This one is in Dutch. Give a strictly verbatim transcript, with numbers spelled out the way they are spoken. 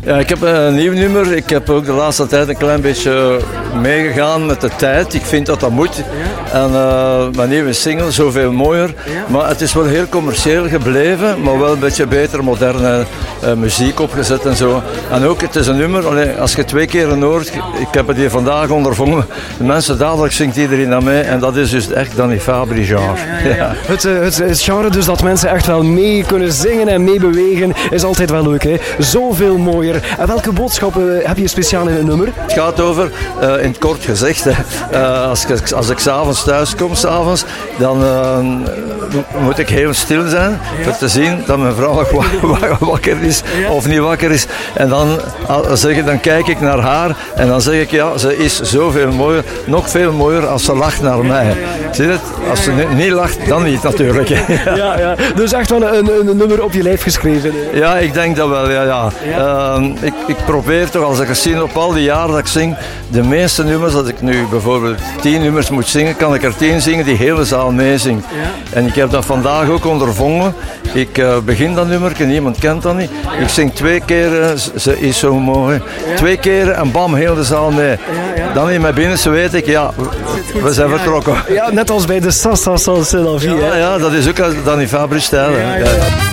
Ja, ik heb een nieuw nummer. Ik heb ook de laatste tijd een klein beetje meegegaan met de tijd. Ik vind dat dat moet. Ja. En uh, mijn nieuwe single, Zoveel Mooier. Ja. Maar het is wel heel commercieel gebleven, maar wel een beetje beter moderne uh, muziek opgezet en zo. En ook, het is een nummer, allee, als je twee keer hoort, ik heb het hier vandaag ondervonden, de mensen dadelijk zingt iedereen aan mee en dat is dus echt Danny Fabry genre. Ja, ja, ja. Ja. Het, het, het genre dus dat mensen echt wel mee kunnen zingen en mee bewegen is altijd wel leuk, hè? Zoveel mooier. En welke boodschappen heb je speciaal in het nummer? Het gaat over, uh, in het kort gezegd, hè, uh, als, ik, als ik s'avonds thuis kom, s'avonds, dan uh, moet ik heel stil zijn, ja, voor te zien dat mijn vrouw nog wakker is, ja, of niet wakker is. En dan, uh, zeg ik, dan kijk ik naar haar en dan zeg ik, ja, ze is zoveel mooier, nog veel mooier als ze lacht naar mij. Ja, ja, ja. Zie je het? Als ze niet, niet lacht, dan niet natuurlijk. Ja, ja, ja. Dus echt wel een, een nummer op je lijf geschreven. Ja, ik denk dat wel, ja. ja. ja. Uh, ik, ik probeer toch, als ik het zie op al die jaren dat ik zing, de meeste nummers, als ik nu bijvoorbeeld tien nummers moet zingen, kan ik er tien zingen die hele zaal meezingt. Ja. En ik heb dat vandaag ook ondervonden. Ik uh, begin dat nummer, niemand kent dat niet. Ja. Ik zing twee keer, uh, ze is zo mooi. Ja. Twee keer en bam, heel de zaal mee. Ja, ja. Dan in mijn binnenste weet ik, ja, we zijn vertrokken. Ja, net als bij de Sassa Salsa La Vie. Ja, ja, dat is ook Danny Fabry stijl. Ja, ja, ja.